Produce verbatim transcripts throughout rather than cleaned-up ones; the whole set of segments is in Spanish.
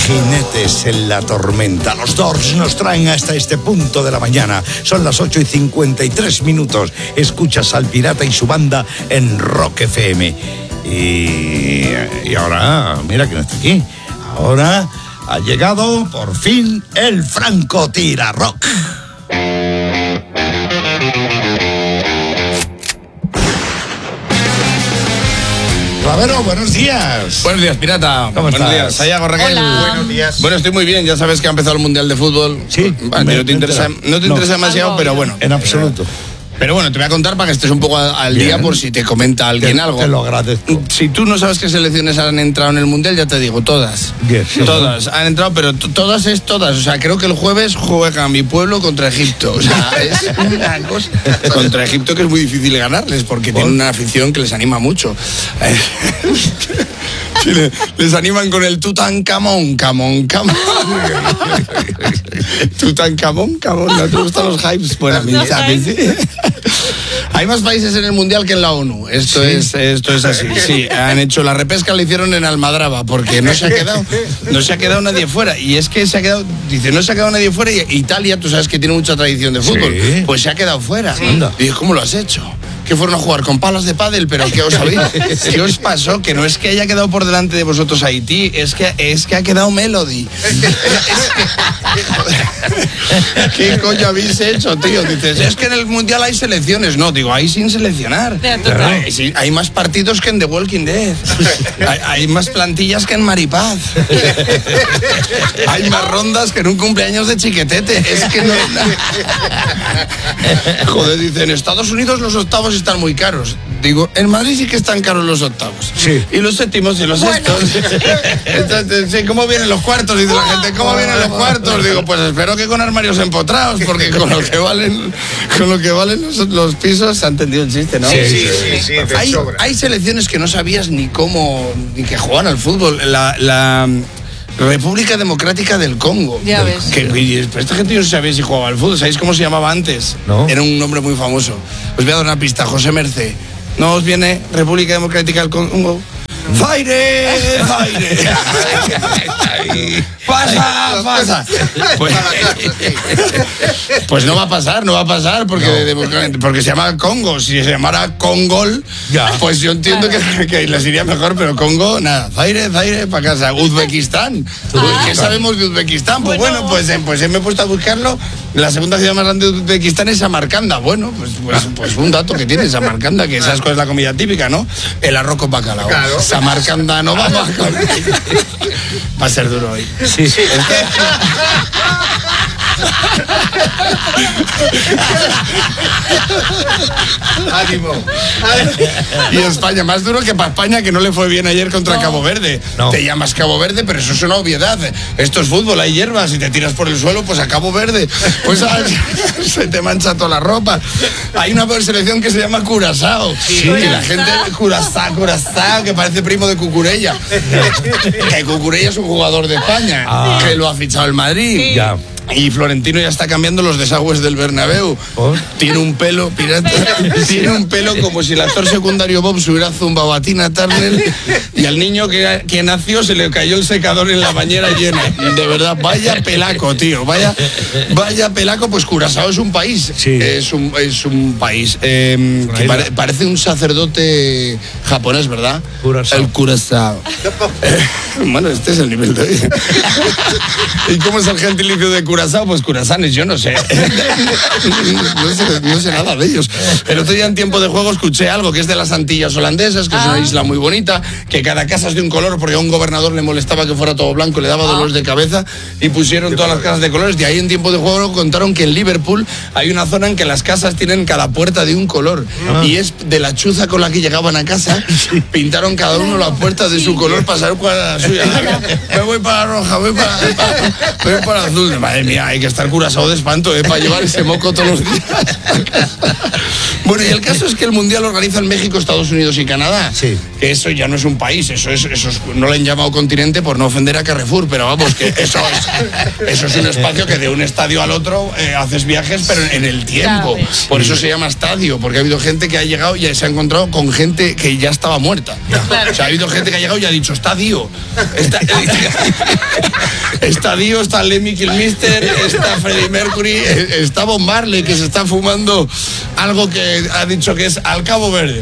Jinetes en la tormenta. Los Doors nos traen hasta este punto de la mañana. Son las ocho y cincuenta y tres minutos. Escuchas al Pirata y su banda en Rock F M. Y, y ahora, mira que no está aquí. Ahora ha llegado por fin el Franco Tira Rock. Clavero, buenos días. Buenos días, Pirata. ¿Cómo buenos estás? días, Sayago, Raquel. Hola. Buenos días. Bueno, estoy muy bien. Ya sabes que ha empezado el Mundial de Fútbol. Sí. Vale, me, no te me interesa, entera. no te No. interesa demasiado, Algo, pero no. bueno. En absoluto. Pero bueno, te voy a contar para que estés un poco a- al Bien. día por si te comenta alguien Te- algo. te lo agradezco. Si tú no sabes qué selecciones han entrado en el Mundial, ya te digo, todas. Bien, sí. Todas han entrado, pero t- todas es todas. O sea, creo que el jueves juega mi pueblo contra Egipto. O sea, es una cosa. Contra Egipto que es muy difícil ganarles porque tienen una afición que les anima mucho. Sí, le- les animan con el Tutankamón, camón, camón. Tutankamón, camón. ¿No te gustan los hypes? Bueno, a mí, a mí sí. Hay más países en el Mundial que en la ONU. Esto, Sí. es, esto es así. Sí, han hecho la repesca, la hicieron en Almadraba, porque no se ha quedado, no se ha quedado nadie fuera. Y es que se ha quedado, dice, no se ha quedado nadie fuera. Y Italia, tú sabes que tiene mucha tradición de fútbol, Sí. pues se ha quedado fuera. Anda. Y dices, ¿cómo lo has hecho? Que fueron a jugar con palas de pádel, pero ¿qué os habéis? ¿Qué os pasó? Que no es que haya quedado por delante de vosotros Haití, es que, es que ha quedado Melody. Es que- ¿Qué coño habéis hecho, tío? Dices, es que en el Mundial hay selecciones. No, digo, hay sin seleccionar. Ya, total. Hay, sí, hay más partidos que en The Walking Dead. Hay, hay más plantillas que en Maripaz. Hay más rondas que en un cumpleaños de Chiquetete. Es que no... Joder, dicen, en Estados Unidos los octavos están muy caros. Digo, en Madrid sí que están caros los octavos. Sí. Y los séptimos y los sextos. Entonces, sí, ¿cómo vienen los cuartos? Dice la gente, ¿cómo vienen los cuartos? Digo, pues espero que con armarios empotrados, porque con lo que valen, con lo que valen los, los pisos, se ha entendido el chiste, ¿no? Sí, sí, sí, sí, de Hay, sobra. hay selecciones que no sabías ni cómo, ni que juegan al fútbol. La, la República Democrática del Congo. Ya ves. Que, y, pero esta gente yo no sabía si jugaba al fútbol. ¿Sabéis cómo se llamaba antes? No. Era un nombre muy famoso. Os voy a dar una pista. José Mercé. ¿No os viene República Democrática del Congo? ¡Zaire! ¡Zaire! ¡Pasa! ¡Pasa! Pues, pues no va a pasar, no va a pasar porque, no. porque se llama Congo. Si se llamara Congol, Ya. pues yo entiendo que, que les iría mejor, pero Congo, nada. Zaire, Zaire, para casa. Uzbekistán. ¿Qué sabemos de Uzbekistán? Pues bueno, pues, eh, pues eh, me he puesto a buscarlo. La segunda ciudad más grande de Uzbekistán es Samarcanda. Bueno, pues, pues, pues un dato que tiene Samarcanda, que sabes cuál es la comida típica, ¿no? El arroz con bacalao. Claro. Samarcanda no vamos a comer. Va a ser duro hoy. Sí, sí. Ánimo. Y España, más duro que para España, que no le fue bien ayer contra No. Cabo Verde. No. Te llamas Cabo Verde, pero eso es una obviedad. Esto es fútbol, hay hierbas, si te tiras por el suelo, pues a Cabo Verde. Pues a- se te mancha toda la ropa. Hay una selección que se llama Curazao. Sí. Y la gente, Curazao, Curazao, que parece primo de Cucurella. Que Cucurella es un jugador de España, Ah. que lo ha fichado el Madrid. Ya. Y Florentino ya está cambiando los desagües del Bernabéu. ¿Por? Tiene un pelo, pirata, tiene un pelo como si el actor secundario Bob se hubiera zumbado a Tina Turner y al niño que, que nació se le cayó el secador en la bañera llena. De verdad, vaya pelaco, tío, vaya, vaya pelaco. Pues Curazao es un país, Sí. es, un, es un país eh, que isla. pare- parece un sacerdote japonés, ¿verdad? Curazao. El Curazao. Eh, bueno, este es el nivel de hoy. ¿Y cómo es el gentilicio de Curazao? Pues curazanes, yo no sé. no sé. No sé nada de ellos. El otro día en tiempo de juego escuché algo que es de las Antillas holandesas, que es una Ah. isla muy bonita, que cada casa es de un color, porque a un gobernador le molestaba que fuera todo blanco, le daba dolores de cabeza, y pusieron todas las casas de colores. De ahí en tiempo de juego contaron que en Liverpool hay una zona en que las casas tienen cada puerta de un color. Y es de la chuza con la que llegaban a casa, pintaron cada uno la puerta de su color para saber cuál era la suya. Me voy para la roja, voy para, para, voy para la azul. Madre mía, hay que estar Curazao de espanto, ¿eh? Para llevar ese moco todos los días. Bueno, y el caso es que el Mundial lo organizan México, Estados Unidos y Canadá. Sí. Que eso ya no es un país, eso es, eso es- no le han llamado continente por no ofender a Carrefour, pero vamos, que eso es, eso es un espacio que de un estadio al otro eh, haces viajes, pero en el tiempo. Ya ves. Por eso se llama estadio, porque ha habido gente que ha llegado y se ha encontrado con gente que ya estaba muerta. Claro. O sea, ha habido gente que ha llegado y ha dicho, estadio. Está- Está Dio, está Lemmy Kilmister, está Freddie Mercury, está Bob Marley, que se está fumando algo que ha dicho que es al Cabo Verde.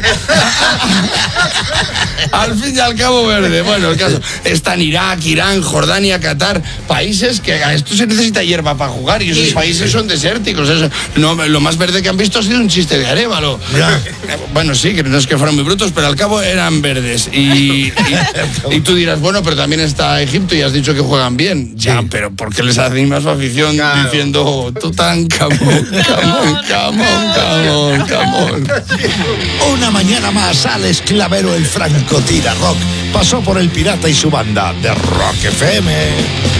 Al fin y al Cabo Verde. Bueno, el caso, están Irak, Irán, Jordania, Qatar, países que a esto se necesita hierba para jugar y esos países son desérticos. Eso, no, lo más verde que han visto ha sido un chiste de Arévalo. Ya. Bueno, sí, que no es que fueran muy brutos, pero al cabo eran verdes. Y, y, y tú dirás, bueno, pero también está Egipto y has dicho que juegan bien. Ya, Sí. pero ¿por qué les animas su afición Claro. diciendo Tutankamón, camón, camón, camón, camón? Una mañana más, Alex Clavero, el francotira rock, pasó por el Pirata y su banda de Rock F M.